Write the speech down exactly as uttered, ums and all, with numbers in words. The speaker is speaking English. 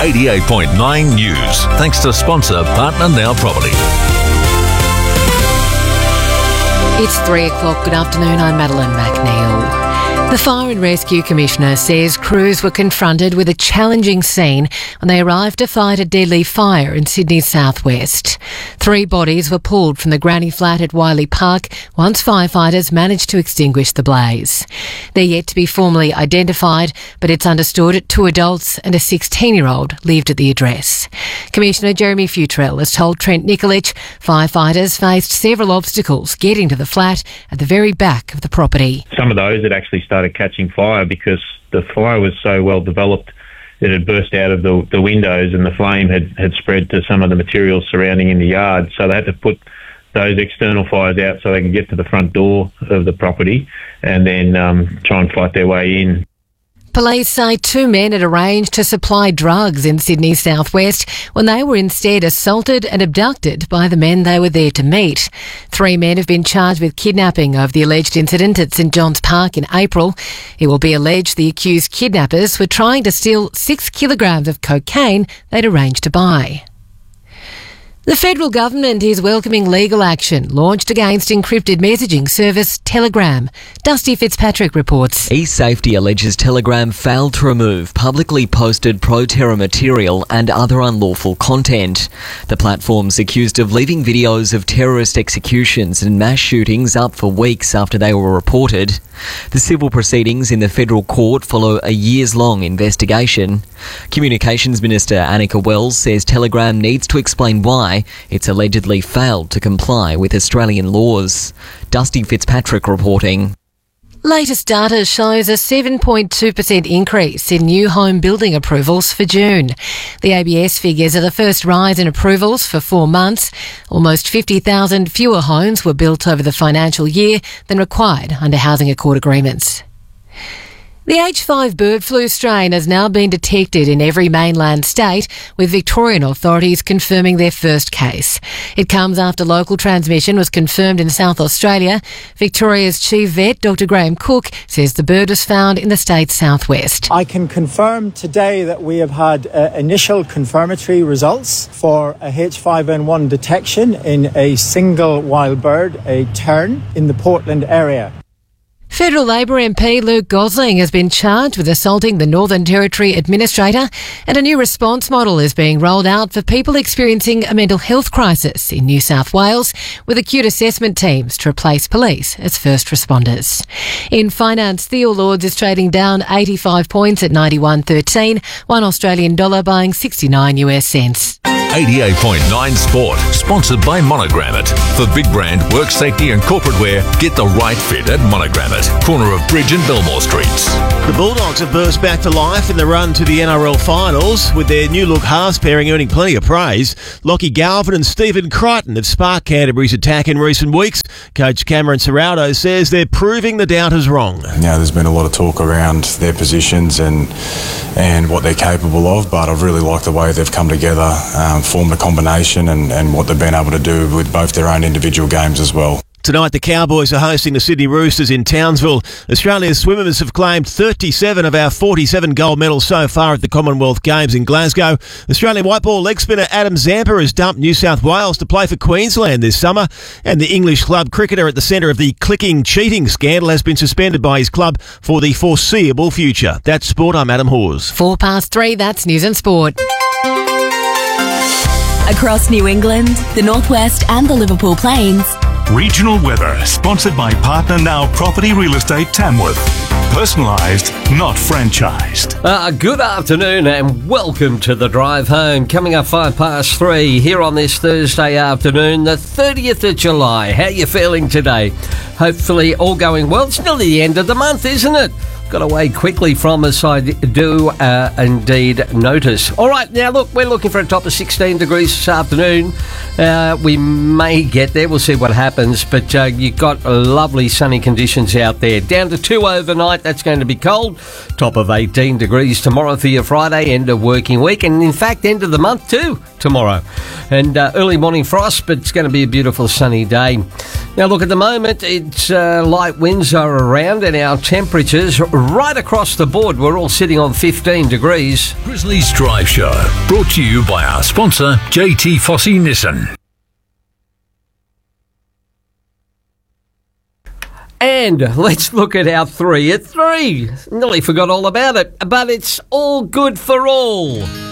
eighty-eight point nine News. Thanks to sponsor Partner Now Property. It's three o'clock. Good afternoon. I'm Madeline McNeil. The Fire and Rescue Commissioner says crews were confronted with a challenging scene when they arrived to fight a deadly fire in Sydney's southwest. Three bodies were pulled from the granny flat at Wiley Park once firefighters managed to extinguish the blaze. They're yet to be formally identified, but it's understood two adults and a sixteen-year-old lived at the address. Commissioner Jeremy Futrell has told Trent Nikolic firefighters faced several obstacles getting to the flat at the very back of the property. Some of those had actually started catching fire because the fire was so well developed. It had burst out of the, the windows and the flame had, had spread to some of the materials surrounding in the yard. So they had to put those external fires out so they could get to the front door of the property and then um, try and fight their way in. Police say two men had arranged to supply drugs in Sydney's southwest when they were instead assaulted and abducted by the men they were there to meet. Three men have been charged with kidnapping over the alleged incident at St John's Park in April. It will be alleged the accused kidnappers were trying to steal six kilograms of cocaine they'd arranged to buy. The federal government is welcoming legal action launched against encrypted messaging service Telegram. Dusty Fitzpatrick reports. eSafety alleges Telegram failed to remove publicly posted pro-terror material and other unlawful content. The platform's accused of leaving videos of terrorist executions and mass shootings up for weeks after they were reported. The civil proceedings in the federal court follow a years-long investigation. Communications Minister Annika Wells says Telegram needs to explain why it's allegedly failed to comply with Australian laws. Dusty Fitzpatrick reporting. Latest data shows a seven point two percent increase in new home building approvals for June. The A B S figures are the first rise in approvals for four months. Almost fifty thousand fewer homes were built over the financial year than required under Housing Accord agreements. The H five bird flu strain has now been detected in every mainland state, with Victorian authorities confirming their first case. It comes after local transmission was confirmed in South Australia. Victoria's chief vet, Doctor Graham Cook, says the bird was found in the state's southwest. I can confirm today that we have had uh, initial confirmatory results for a H five N one detection in a single wild bird, a tern, in the Portland area. Federal Labor M P Luke Gosling has been charged with assaulting the Northern Territory Administrator, and a new response model is being rolled out for people experiencing a mental health crisis in New South Wales, with acute assessment teams to replace police as first responders. In finance, the All Ords is trading down eighty-five points at ninety-one thirteen, one Australian dollar buying sixty-nine US cents. eighty-eight point nine Sport, sponsored by Monogram It. For big brand, work safety and corporate wear, get the right fit at Monogram It, corner of Bridge and Belmore Streets. The Bulldogs have burst back to life in the run to the N R L finals, with their new look halves pairing earning plenty of praise. Lockie Galvin and Stephen Crichton have sparked Canterbury's attack in recent weeks. Coach Cameron Serraldo says they're proving the doubters wrong. You know, there's been a lot of talk around their positions and and what they're capable of, but I've really liked the way they've come together, um, formed a combination and, and what they've been able to do with both their own individual games as well. Tonight, the Cowboys are hosting the Sydney Roosters in Townsville. Australia's swimmers have claimed thirty-seven of our forty-seven gold medals so far at the Commonwealth Games in Glasgow. Australian white ball leg spinner Adam Zampa has dumped New South Wales to play for Queensland this summer. And the English club cricketer at the centre of the clicking cheating scandal has been suspended by his club for the foreseeable future. That's Sport. I'm Adam Hawes. Four past three, that's News and Sport. Across New England, the Northwest and the Liverpool Plains. Regional weather, sponsored by Partner Now Property Real Estate Tamworth. Personalised, not franchised. Uh, good afternoon and welcome to the drive home. Coming up five past three here on this Thursday afternoon, the thirtieth of July. How are you feeling today? Hopefully all going well. It's nearly the end of the month, isn't it? Got away quickly from us, I do uh, indeed notice. All right, now look, we're looking for a top of sixteen degrees this afternoon. Uh, we may get there, we'll see what happens, but uh, you've got lovely sunny conditions out there. Down to two overnight, that's going to be cold. Top of eighteen degrees tomorrow for your Friday, end of working week, and in fact, end of the month too, tomorrow. and uh, early morning frost, but it's going to be a beautiful sunny day. Now, look, at the moment, it's uh, light winds are around, and our temperatures right across the board, we're all sitting on fifteen degrees. Grizzlies Drive Show, brought to you by our sponsor, J T Fossey Nissan. And let's look at our three at three. Nearly forgot all about it, but it's all good for all.